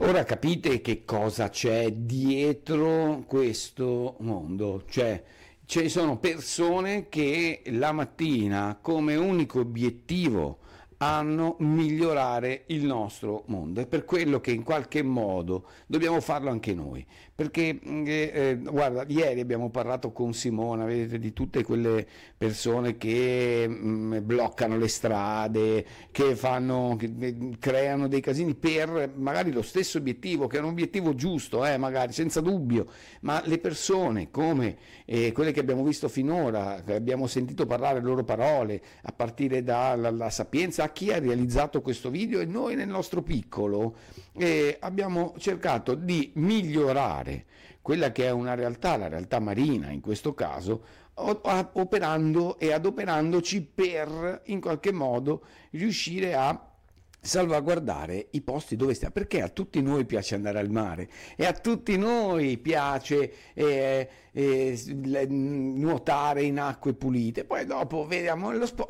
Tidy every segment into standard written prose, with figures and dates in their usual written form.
Ora capite che cosa c'è dietro questo mondo, cioè ci sono persone che la mattina come unico obiettivo hanno migliorare il nostro mondo. È per quello che in qualche modo dobbiamo farlo anche noi, perché guarda, ieri abbiamo parlato con Simona, vedete, di tutte quelle persone che bloccano le strade, che creano dei casini per magari lo stesso obiettivo, che è un obiettivo giusto, magari senza dubbio, ma le persone come quelle che abbiamo visto finora, che abbiamo sentito parlare le loro parole, a partire dalla Sapienza, chi ha realizzato questo video, e noi nel nostro piccolo abbiamo cercato di migliorare quella che è una realtà, la realtà marina in questo caso, operando e adoperandoci per in qualche modo riuscire a salvaguardare i posti dove stiamo, perché a tutti noi piace andare al mare e a tutti noi piace nuotare in acque pulite, poi dopo vediamo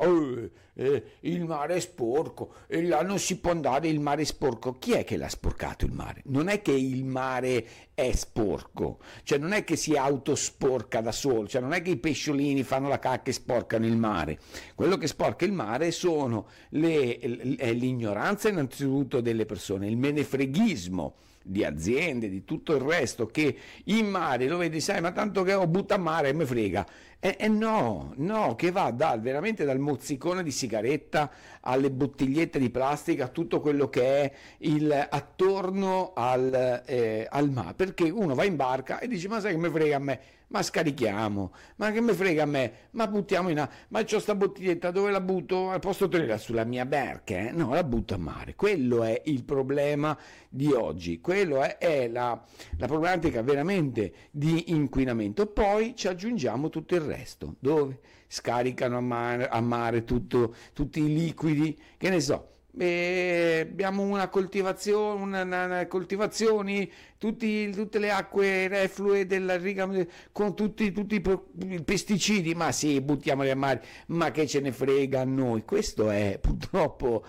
il mare è sporco e là non si può andare, il mare è sporco. Chi è che l'ha sporcato il mare? Non è che il mare è sporco, cioè non è che si autosporca da solo, cioè non è che i pesciolini fanno la cacca e sporcano il mare. Quello che sporca il mare sono è l'ignoranza innanzitutto delle persone, il menefreghismo di aziende, di tutto il resto, che in mare lo vedi, sai, ma tanto che ho butta a mare e me frega. No, che va veramente dal mozzicone di sigaretta alle bottigliette di plastica, a tutto quello che è attorno al mare, perché uno va in barca e dice, ma sai che me frega a me, ma scarichiamo, ma che me frega a me, ma buttiamo in acqua, ma c'ho sta bottiglietta, dove la butto? Posso tenerla sulla mia barca? No, la butto a mare. Quello è il problema di oggi, quello è la problematica veramente di inquinamento. Poi ci aggiungiamo tutto il resto, dove scaricano a mare tutti i liquidi, che ne so. Abbiamo una coltivazioni, tutte le acque reflue della riga con tutti i pesticidi, ma sì, buttiamoli a mare, ma che ce ne frega a noi. Questo è purtroppo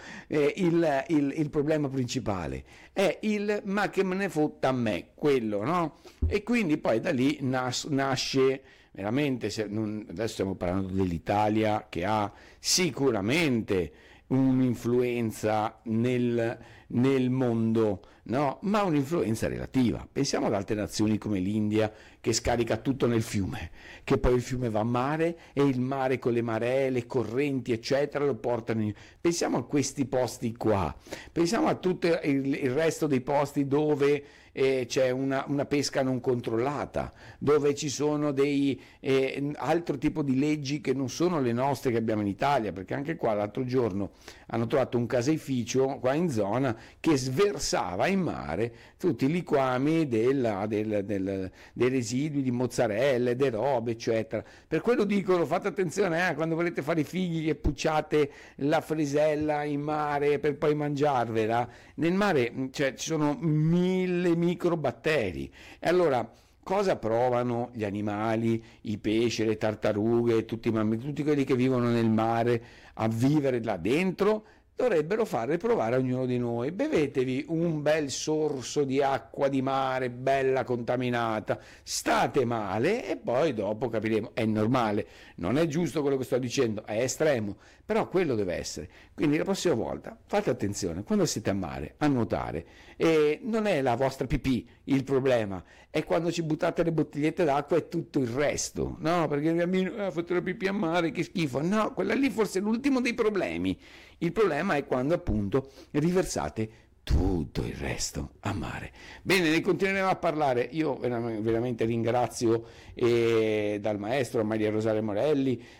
il problema principale, è il ma che me ne fotta a me, quello, no? E quindi poi da lì nasce veramente, adesso stiamo parlando dell'Italia, che ha sicuramente un'influenza nel mondo, no? Ma un'influenza relativa. Pensiamo ad altre nazioni come l'India, che scarica tutto nel fiume, che poi il fiume va a mare e il mare con le maree, le correnti eccetera lo portano Pensiamo a questi posti qua, pensiamo a tutto il resto dei posti dove c'è una pesca non controllata, dove ci sono altro tipo di leggi che non sono le nostre che abbiamo in Italia, perché anche qua l'altro giorno hanno trovato un caseificio qua in zona che sversava in mare tutti i liquami dei residui di mozzarelle, de robe eccetera. Per quello dicono, fate attenzione quando volete fare i figli, che pucciate la frisella in mare per poi mangiarvela. Nel mare ci sono 1000 microbatteri, e allora cosa provano gli animali, i pesci, le tartarughe, tutti quelli che vivono nel mare a vivere là dentro? Dovrebbero fare provare a ognuno di noi: bevetevi un bel sorso di acqua di mare bella contaminata, state male e poi dopo capiremo. È normale, non è giusto quello che sto dicendo, è estremo, però quello deve essere. Quindi la prossima volta fate attenzione quando siete a mare a nuotare, e non è la vostra pipì il problema, è quando ci buttate le bottigliette d'acqua e tutto il resto, no? Perché il bambino ha fatto la pipì a mare, che schifo. No, quella lì forse è l'ultimo dei problemi. Il problema è quando appunto riversate tutto il resto a mare. Bene, ne continueremo a parlare. Io veramente ringrazio dal maestro a Maria Rosaria Morelli,